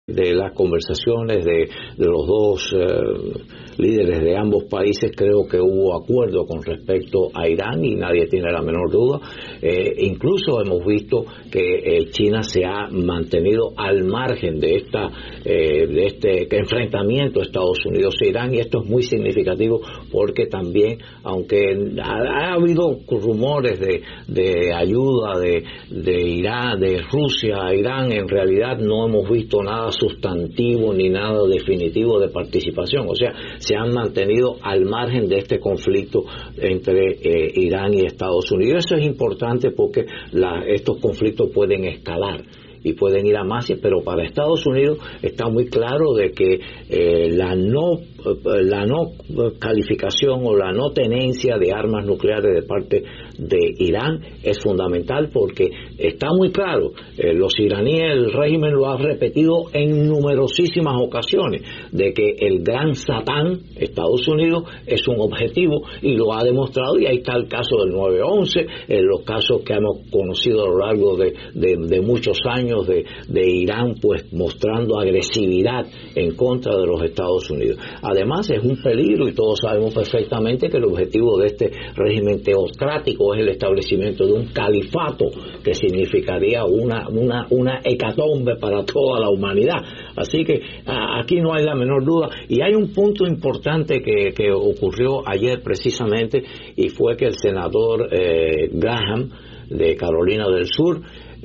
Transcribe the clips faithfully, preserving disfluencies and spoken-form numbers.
de las conversaciones de, de los dos eh, líderes de ambos países, creo que hubo acuerdo con respecto a Irán y nadie tiene la menor duda. Eh, incluso hemos visto que eh, China se ha mantenido al margen de esta eh, de este enfrentamiento Estados Unidos e Irán, y esto es muy significativo porque también, aunque ha, ha habido rumores de, de ayuda de, de Irán, de Rusia a Irán, en realidad no hemos visto nada sustantivo ni nada definitivo de participación. O sea, se han mantenido al margen de este conflicto entre eh, Irán y Estados Unidos. Eso es importante porque la, estos conflictos pueden escalar y pueden ir a más, pero para Estados Unidos está muy claro de que eh, la no la no calificación o la no tenencia de armas nucleares de parte de Irán es fundamental, porque está muy claro, eh, los iraníes, el régimen lo ha repetido en numerosísimas ocasiones, de que el gran Satán, Estados Unidos, es un objetivo, y lo ha demostrado, y ahí está el caso del nueve once, eh, los casos que hemos conocido a lo largo de, de, de muchos años de, de Irán, pues mostrando agresividad en contra de los Estados Unidos. Además, es un peligro, y todos sabemos perfectamente que el objetivo de este régimen teocrático es el establecimiento de un califato, que significaría una, una, una hecatombe para toda la humanidad. Así que a, aquí no hay la menor duda. Y hay un punto importante que, que ocurrió ayer precisamente, y fue que el senador eh, Graham, de Carolina del Sur,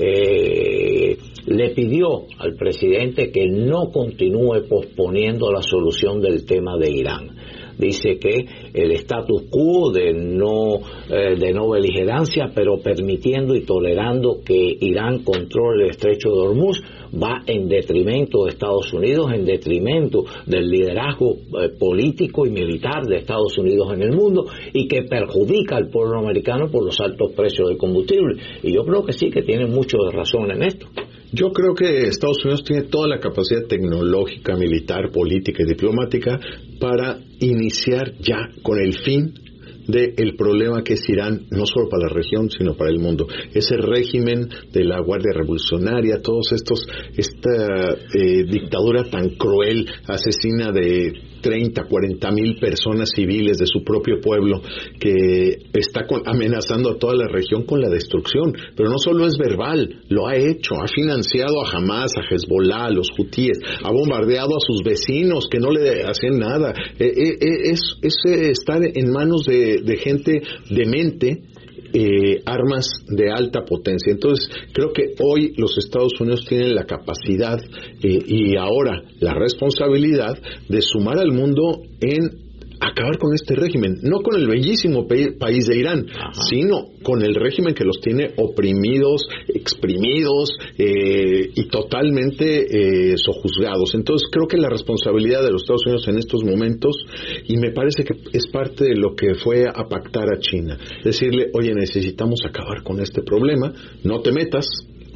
eh, le pidió al presidente que no continúe posponiendo la solución del tema de Irán. Dice que el status quo de no eh, de no beligerancia, pero permitiendo y tolerando que Irán controle el estrecho de Hormuz, va en detrimento de Estados Unidos, en detrimento del liderazgo eh, político y militar de Estados Unidos en el mundo, y que perjudica al pueblo americano por los altos precios del combustible. Y yo creo que sí, que tiene mucho de razón en esto. Yo creo que Estados Unidos tiene toda la capacidad tecnológica, militar, política y diplomática para iniciar ya con el fin del problema que es Irán, no solo para la región, sino para el mundo. Ese régimen de la Guardia Revolucionaria, todos estos, esta eh, dictadura tan cruel, asesina de treinta, cuarenta mil personas civiles de su propio pueblo, que está con, amenazando a toda la región con la destrucción. Pero no solo es verbal, lo ha hecho, ha financiado a Hamas, a Hezbollah, a los hutíes, ha bombardeado a sus vecinos que no le hacen nada. Eh, eh, es, es estar en manos de, de gente demente, Eh, armas de alta potencia. Entonces, creo que hoy los Estados Unidos tienen la capacidad eh, y ahora la responsabilidad de sumar al mundo en acabar con este régimen, no con el bellísimo pe- país de Irán, Ajá. sino con el régimen que los tiene oprimidos, exprimidos eh, y totalmente eh, sojuzgados. Entonces creo que la responsabilidad de los Estados Unidos en estos momentos, y me parece que es parte de lo que fue a pactar a China, decirle, oye, necesitamos acabar con este problema, no te metas,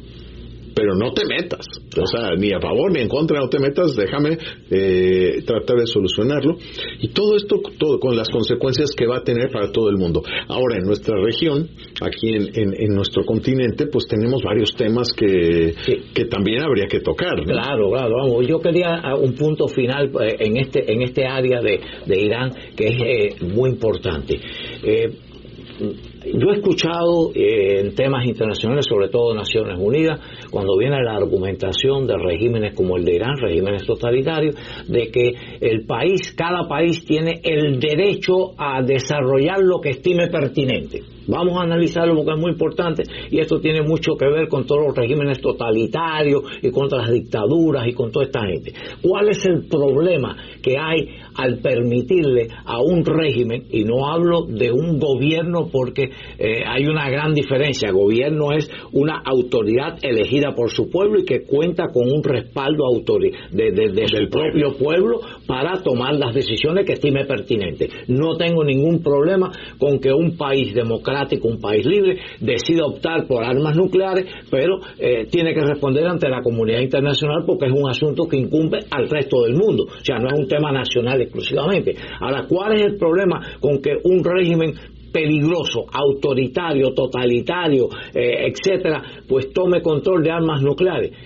pero no te metas, o sea, ni a favor ni en contra, no te metas, déjame eh, tratar de solucionarlo, y todo esto todo con las consecuencias que va a tener para todo el mundo. Ahora, en nuestra región, aquí en, en, en nuestro continente, pues tenemos varios temas que, sí. que también habría que tocar, ¿no? Claro, claro, vamos, yo quería un punto final eh, en este en este área de, de Irán, que es eh, muy importante. Eh, Yo he escuchado eh, en temas internacionales, sobre todo Naciones Unidas, cuando viene la argumentación de regímenes como el de Irán, regímenes totalitarios, de que el país, cada país tiene el derecho a desarrollar lo que estime pertinente. Vamos a analizarlo porque es muy importante, y esto tiene mucho que ver con todos los regímenes totalitarios y contra las dictaduras y con toda esta gente. ¿Cuál es el problema que hay al permitirle a un régimen, y no hablo de un gobierno porque eh, hay una gran diferencia? Gobierno es una autoridad elegida por su pueblo y que cuenta con un respaldo autori- de, de, de su propio pueblo para tomar las decisiones que estime pertinentes. No tengo ningún problema con que un país democrático, un país libre, decida optar por armas nucleares, pero eh, tiene que responder ante la comunidad internacional porque es un asunto que incumbe al resto del mundo. O sea, no es un tema nacional exclusivamente. Ahora, ¿cuál es el problema con que un régimen peligroso, autoritario, totalitario, eh, etcétera, pues tome control de armas nucleares?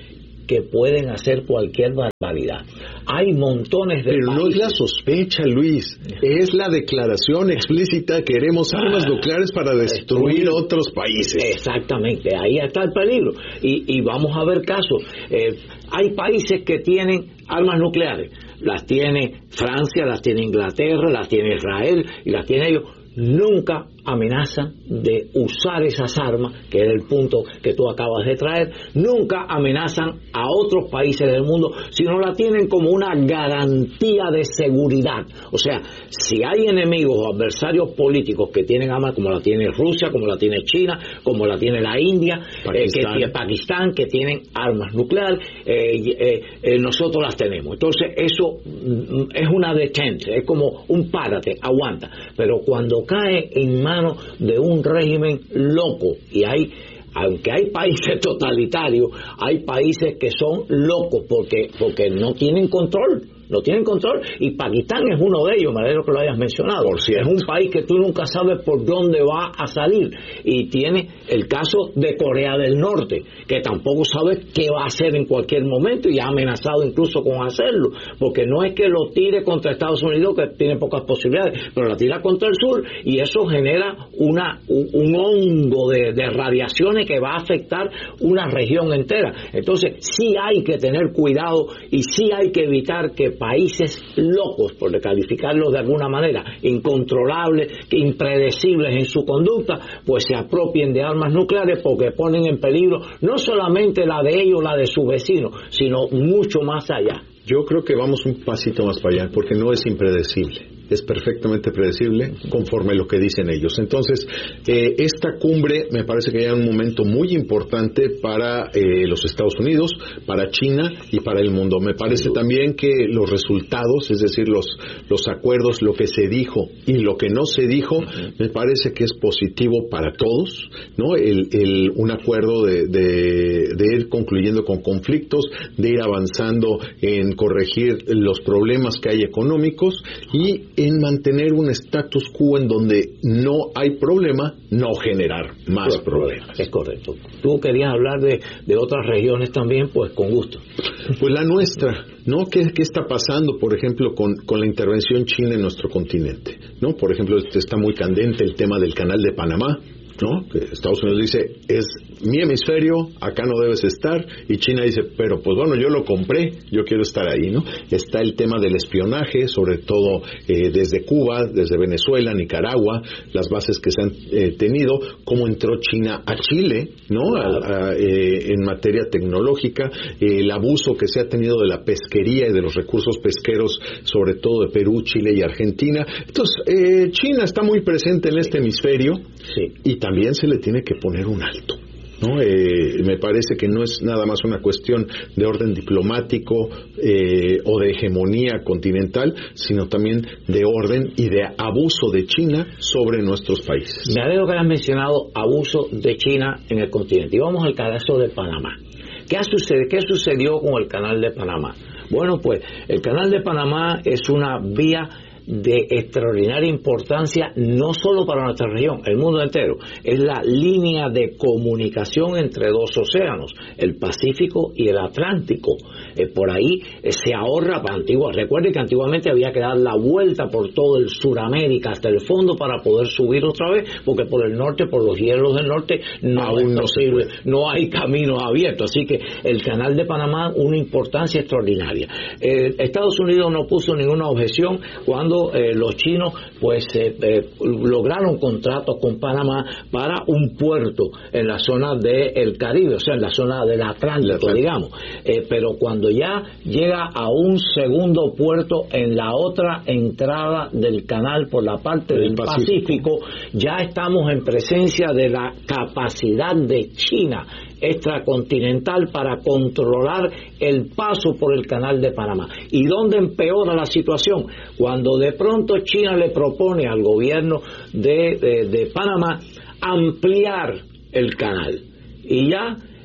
que pueden hacer cualquier barbaridad. Hay montones de Pero países. no es la sospecha, Luis, es la declaración explícita: queremos armas nucleares para destruir otros países. Exactamente, ahí está el peligro. Y, y vamos a ver casos. Eh, hay países que tienen armas nucleares. Las tiene Francia, las tiene Inglaterra, las tiene Israel y las tiene ellos. Nunca amenazan de usar esas armas, que es el punto que tú acabas de traer. Nunca amenazan a otros países del mundo, sino la tienen como una garantía de seguridad. O sea, si hay enemigos o adversarios políticos que tienen armas, como la tiene Rusia, como la tiene China, como la tiene la India, Pakistán, eh, que tiene Pakistán, que tienen armas nucleares, eh, eh, eh, nosotros las tenemos. Entonces eso mm, es una detente, es como un párate, aguanta. Pero cuando cae en manos de un régimen loco, y hay, aunque hay países totalitarios, hay países que son locos porque, porque no tienen control. No tienen control, y Pakistán es uno de ellos. Me alegro que lo hayas mencionado. Por cierto. Es un país que tú nunca sabes por dónde va a salir, y tiene el caso de Corea del Norte, que tampoco sabe qué va a hacer en cualquier momento, y ha amenazado incluso con hacerlo, porque no es que lo tire contra Estados Unidos, que tiene pocas posibilidades, pero la tira contra el sur, y eso genera una un, un hongo de, de radiaciones que va a afectar una región entera. Entonces sí hay que tener cuidado, y sí hay que evitar que países locos, por calificarlos de alguna manera, incontrolables, impredecibles en su conducta, pues se apropien de armas nucleares, porque ponen en peligro no solamente la de ellos, la de sus vecinos, sino mucho más allá. Yo creo que vamos un pasito más para allá, porque no es impredecible. Es perfectamente predecible conforme lo que dicen ellos. Entonces, eh, esta cumbre me parece que ya es un momento muy importante para eh, los Estados Unidos, para China y para el mundo. Me parece también que los resultados, es decir, los, los acuerdos, lo que se dijo y lo que no se dijo, uh-huh. me parece que es positivo para todos, ¿no? El, el, un acuerdo de, de, de ir concluyendo con conflictos, de ir avanzando en corregir los problemas que hay económicos y en mantener un status quo en donde no hay problema, no generar más pues, problemas. Es correcto. Tú querías hablar de, de otras regiones también, pues con gusto. Pues la nuestra, ¿no? ¿Qué, qué está pasando, por ejemplo, con, con la intervención china en nuestro continente? ¿No? Por ejemplo, está muy candente el tema del Canal de Panamá, ¿no? Que Estados Unidos dice, es mi hemisferio, acá no debes estar, y China dice, pero pues bueno, yo lo compré, yo quiero estar ahí, ¿no? Está el tema del espionaje, sobre todo eh, desde Cuba, desde Venezuela, Nicaragua, las bases que se han eh, tenido, cómo entró China a Chile, ¿no? A, a, eh, en materia tecnológica, eh, el abuso que se ha tenido de la pesquería y de los recursos pesqueros, sobre todo de Perú, Chile y Argentina. Entonces, eh, China está muy presente en este hemisferio, sí. Y también se le tiene que poner un alto, ¿no? Eh, me parece que no es nada más una cuestión de orden diplomático eh, o de hegemonía continental, sino también de orden y de abuso de China sobre nuestros países. Me alegro que hayas mencionado abuso de China en el continente. Y vamos al caso de Panamá. ¿Qué sucede? ¿Qué sucedió con el Canal de Panamá? Bueno, pues el Canal de Panamá es una vía de extraordinaria importancia, no solo para nuestra región, el mundo entero. Es la línea de comunicación entre dos océanos, el Pacífico y el Atlántico. Eh, por ahí eh, se ahorra para Antigua. Recuerde que antiguamente había que dar la vuelta por todo el Suramérica hasta el fondo para poder subir otra vez, porque por el norte, por los hielos del norte, no Aún es posible, no, no hay caminos abiertos. Así que el Canal de Panamá, una importancia extraordinaria. Eh, Estados Unidos no puso ninguna objeción cuando Eh, los chinos pues eh, eh, lograron contratos con Panamá para un puerto en la zona del Caribe, o sea, en la zona del Atlántico, Atlántico. digamos. Eh, pero cuando ya llega a un segundo puerto en la otra entrada del canal por la parte del Pacífico, Pacífico, ya estamos en presencia de la capacidad de China extracontinental para controlar el paso por el Canal de Panamá. ¿Y dónde empeora la situación? Cuando de pronto China le propone al gobierno de, de, de Panamá ampliar el canal. Y ya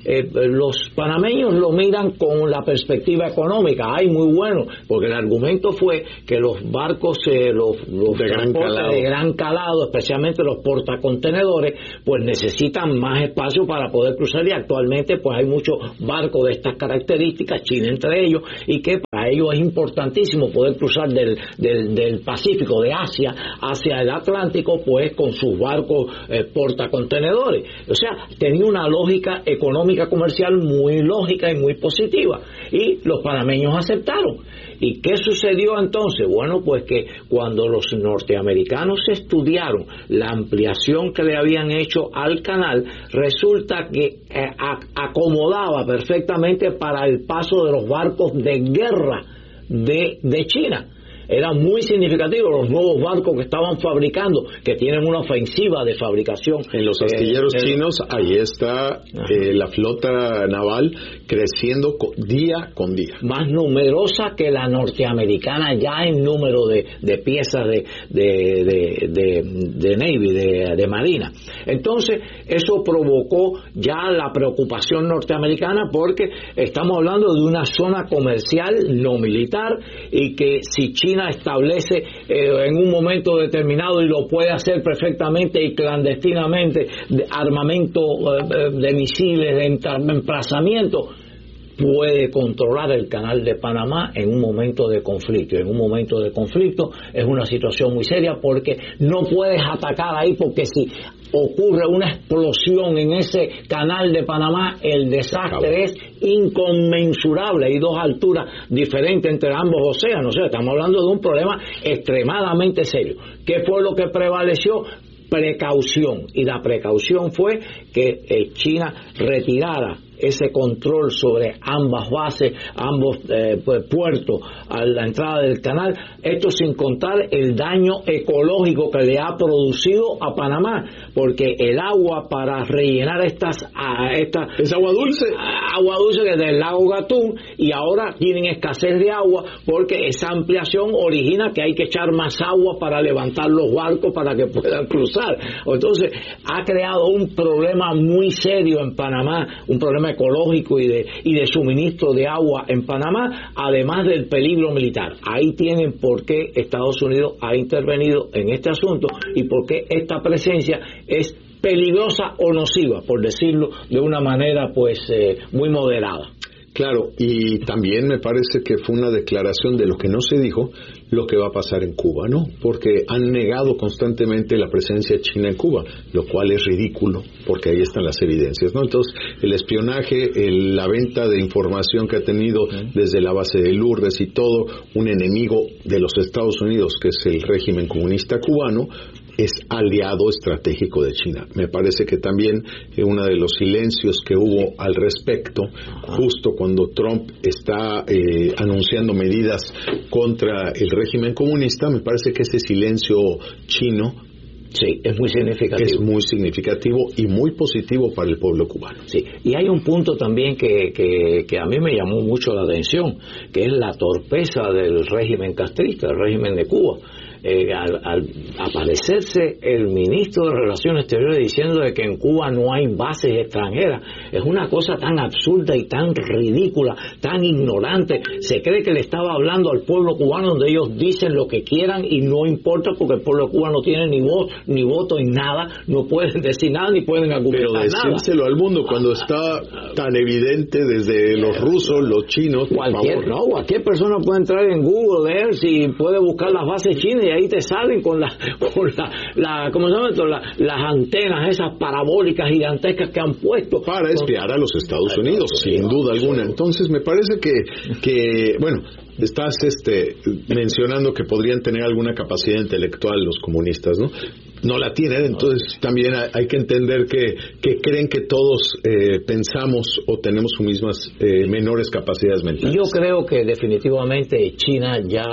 eh, los panameños lo miran con la perspectiva económica. Ay, muy bueno, porque el argumento fue que los barcos, eh, los, los de, gran calado. de gran calado, especialmente los portacontenedores, pues necesitan más espacio para poder cruzar, y actualmente pues hay muchos barcos de estas características, China entre ellos, y que para ellos es importantísimo poder cruzar del, del, del Pacífico, de Asia hacia el Atlántico, pues con sus barcos eh, portacontenedores. O sea, tenía una lógica económica comercial muy lógica y muy positiva, y los panameños aceptaron. ¿Y qué sucedió entonces? Bueno, pues que cuando los norteamericanos estudiaron la ampliación que le habían hecho al canal, resulta que eh, acomodaba perfectamente para el paso de los barcos de guerra de, de China. Era muy significativo los nuevos barcos que estaban fabricando, que tienen una ofensiva de fabricación. En los astilleros eh, chinos, ahí está eh, la flota naval creciendo día con día. Más numerosa que la norteamericana ya en número de, de piezas de, de, de, de, de Navy, de, de Marina. Entonces, eso provocó ya la preocupación norteamericana, porque estamos hablando de una zona comercial no militar, y que si China establece eh, en un momento determinado, y lo puede hacer perfectamente y clandestinamente, de armamento eh, de misiles, de emplazamiento, puede controlar el canal de Panamá en un momento de conflicto. En un momento de conflicto es una situación muy seria, porque no puedes atacar ahí, porque si ocurre una explosión en ese canal de Panamá, el desastre es inconmensurable. Hay dos alturas diferentes entre ambos océanos. O sea, estamos hablando de un problema extremadamente serio. ¿Qué fue lo que prevaleció? Precaución. Y la precaución fue que eh, China retirara ese control sobre ambas bases, ambos eh, pues, puertos a la entrada del canal, esto sin contar el daño ecológico que le ha producido a Panamá, porque el agua para rellenar estas, a, esta, es agua dulce, agua dulce que es del lago Gatún, y ahora tienen escasez de agua, porque esa ampliación origina que hay que echar más agua para levantar los barcos para que puedan cruzar. Entonces ha creado un problema muy serio en Panamá, un problema ecológico y de, y de suministro de agua en Panamá, además del peligro militar. Ahí tienen por qué Estados Unidos ha intervenido en este asunto, y por qué esta presencia es peligrosa o nociva, por decirlo de una manera pues eh, muy moderada. Claro, y también me parece que fue una declaración de lo que no se dijo, lo que va a pasar en Cuba, ¿no? Porque han negado constantemente la presencia china en Cuba, lo cual es ridículo, porque ahí están las evidencias, ¿no? Entonces, el espionaje, el, la venta de información que ha tenido desde la base de Lourdes y todo, un enemigo de los Estados Unidos, que es el régimen comunista cubano, es aliado estratégico de China. Me parece que también eh, uno de los silencios que hubo al respecto, justo cuando Trump está eh, anunciando medidas contra el régimen comunista, me parece que ese silencio chino sí, es muy significativo. Es muy significativo y muy positivo para el pueblo cubano. Sí, y hay un punto también que, que, que a mí me llamó mucho la atención, que es la torpeza del régimen castrista, el régimen de Cuba. Eh, al, al aparecerse el ministro de Relaciones Exteriores diciendo de que en Cuba no hay bases extranjeras, es una cosa tan absurda y tan ridícula, tan ignorante. Se cree que le estaba hablando al pueblo cubano, donde ellos dicen lo que quieran y no importa, porque el pueblo cubano no tiene ni voz ni voto en nada, no pueden decir nada ni pueden argumentar nada. Pero decírselo al mundo cuando está tan evidente desde los rusos, los chinos, por cualquier, favor. No, cualquier persona puede entrar en Google, ver si puede buscar las bases chinas, y ahí te salen con las con la, la, ¿cómo se llama esto? La, las antenas esas parabólicas gigantescas que han puesto para espiar a los Estados Unidos, sin duda alguna. Entonces me parece que, que bueno, estás este mencionando que podrían tener alguna capacidad intelectual los comunistas, ¿no? No la tienen, entonces también hay que entender que, que creen que todos eh, pensamos o tenemos mismas eh, menores capacidades mentales. Yo creo que definitivamente China ya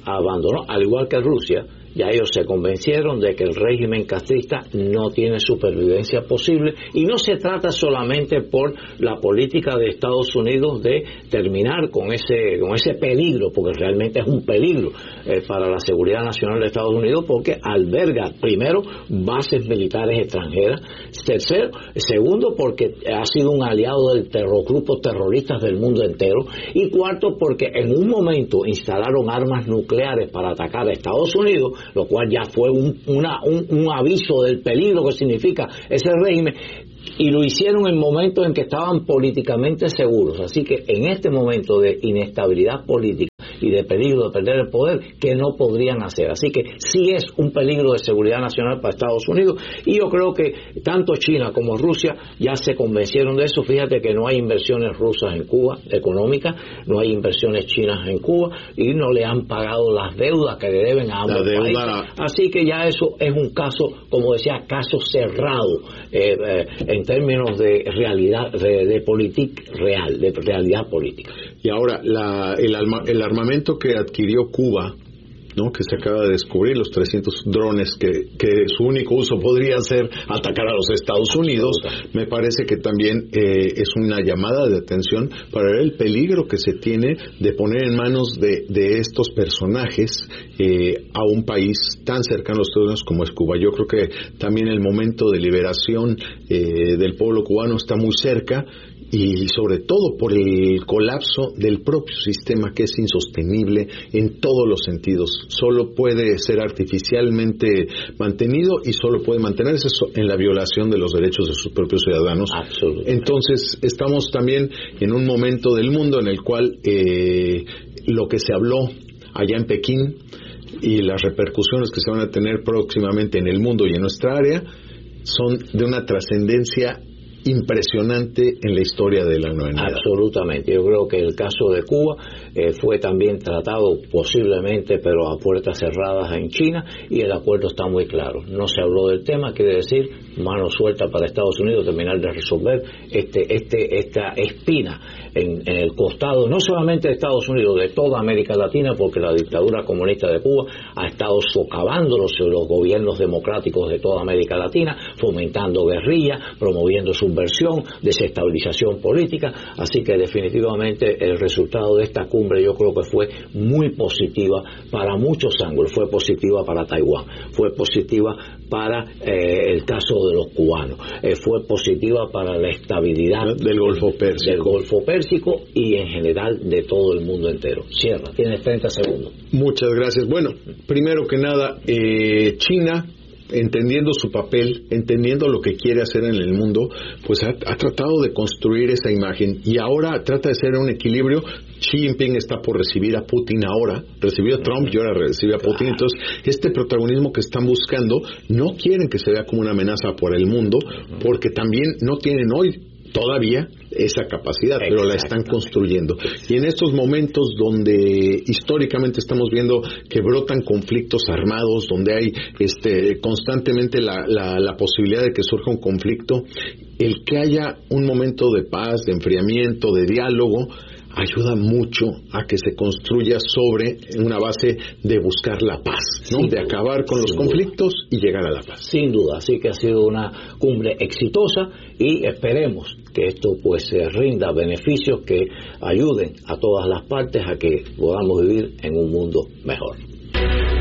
abandonó, al igual que Rusia. Ya ellos se convencieron de que el régimen castrista no tiene supervivencia posible, y no se trata solamente por la política de Estados Unidos de terminar con ese con ese peligro, porque realmente es un peligro eh, para la seguridad nacional de Estados Unidos, porque alberga, primero, bases militares extranjeras, tercero, segundo, porque ha sido un aliado del terror, grupos terroristas del mundo entero, y cuarto, porque en un momento instalaron armas nucleares para atacar a Estados Unidos, lo cual ya fue un, una, un, un aviso del peligro que significa ese régimen, y lo hicieron en momentos en que estaban políticamente seguros. Así que en este momento de inestabilidad política y de peligro de perder el poder, que no podrían hacer. Así que sí es un peligro de seguridad nacional para Estados Unidos, y yo creo que tanto China como Rusia ya se convencieron de eso. Fíjate que no hay inversiones rusas en Cuba, económicas, no hay inversiones chinas en Cuba, y no le han pagado las deudas que le deben a ambos deuda... países. Así que ya eso es un caso, como decía, caso cerrado eh, eh, en términos de realidad, de, de política real, de realidad política. Y ahora, la, el, alma, el armamento que adquirió Cuba, ¿no?, que se acaba de descubrir, los trescientos drones que, que su único uso podría ser atacar a los Estados Unidos, me parece que también eh, es una llamada de atención para ver el peligro que se tiene de poner en manos de, de estos personajes eh, a un país tan cercano a los Estados Unidos como es Cuba. Yo creo que también el momento de liberación eh, del pueblo cubano está muy cerca, y sobre todo por el colapso del propio sistema, que es insostenible en todos los sentidos. Solo puede ser artificialmente mantenido y solo puede mantenerse en la violación de los derechos de sus propios ciudadanos. Entonces estamos también en un momento del mundo en el cual eh, lo que se habló allá en Pekín y las repercusiones que se van a tener próximamente en el mundo y en nuestra área son de una trascendencia impresionante en la historia de la humanidad. Absolutamente. Yo creo que el caso de Cuba eh, fue también tratado posiblemente, pero a puertas cerradas en China, y el acuerdo está muy claro. No se habló del tema, quiere decir mano suelta para Estados Unidos terminar de resolver este, este, esta espina en, en el costado, no solamente de Estados Unidos, de toda América Latina, porque la dictadura comunista de Cuba ha estado socavando los, los gobiernos democráticos de toda América Latina, fomentando guerrilla, promoviendo subversión, desestabilización política. Así que definitivamente el resultado de esta cumbre yo creo que fue muy positiva para muchos ángulos. Fue positiva para Taiwán, fue positiva para eh, el caso de los cubanos, eh, fue positiva para la estabilidad del Golfo Pérsico. del Golfo Pérsico y en general de todo el mundo entero. Cierra, tienes treinta segundos. Muchas gracias. Bueno, primero que nada, eh, China, entendiendo su papel, entendiendo lo que quiere hacer en el mundo, pues ha, ha tratado de construir esa imagen, y ahora trata de ser un equilibrio. Xi Jinping está por recibir a Putin ahora, recibió a Trump y ahora recibe a Putin. Entonces, este protagonismo que están buscando, no quieren que se vea como una amenaza por el mundo, porque también no tienen hoy todavía esa capacidad, pero la están construyendo. Y en estos momentos donde históricamente estamos viendo que brotan conflictos armados, donde hay este constantemente la, la, la posibilidad de que surja un conflicto, el que haya un momento de paz, de enfriamiento, de diálogo, ayuda mucho a que se construya sobre una base de buscar la paz, ¿no? Sin de duda, acabar con los conflictos duda. Y llegar a la paz. Sin duda, así que ha sido una cumbre exitosa, y esperemos que esto pues se rinda beneficios que ayuden a todas las partes a que podamos vivir en un mundo mejor.